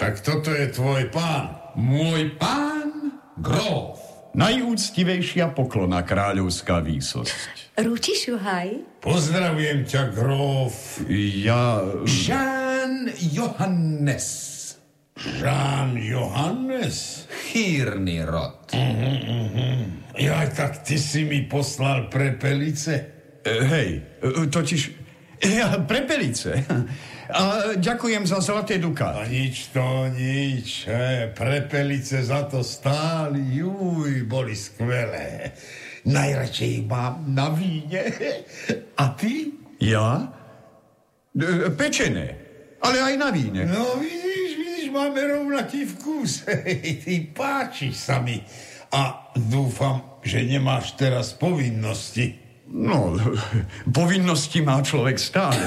Tak toto je tvoj pán. Môj pán gróf. Najúctivejšia poklona, kráľovská výsosť. Rúči šuhaj? Pozdravujem ťa, gróf. Ja... Žán Johannes. Žán Johannes? Chýrny rod. Ja, tak ty si mi poslal prepelice? Totiž... prepelice. A ďakujem za zlaté A dukáty. nič. Prepelice za to stáli. Boli skvelé. Najradšej mám na víne. A ty? Ja? Pečené. Ale aj na víne. No vidíš, máme rovnaký vkus. Ty páčiš sa mi. A dúfam, že nemáš teraz povinnosti. No, povinnosti má človek stále.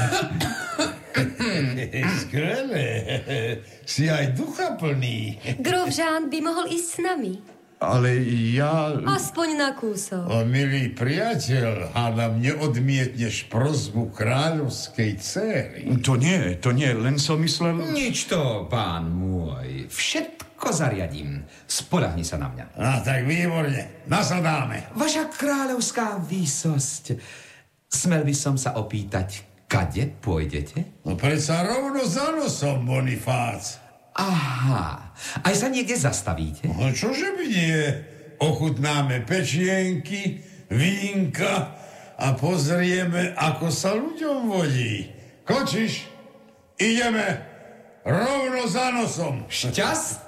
Skvelé. Si aj duchaplný. Grof Žán by mohol ísť s nami. Ale ja... Aspoň na kúsok. O, milý priateľ, hádam, neodmietneš prosbu kráľovskej céry. To nie, len som myslel... Nič to, pán môj. Všetko zariadím. Spoľahni sa na mňa. Tak výborne. Nasadáme. Vaša kráľovská výsosť. Smel by som sa opýtať, kade pôjdete? No predsa rovno za nosom, Bonifác. Aha, aj sa niekde zastavíte? No čože by nie? Ochutnáme pečienky, vínka a pozrieme, ako sa ľuďom vodí. Kočiš? Ideme rovno za nosom. Šťast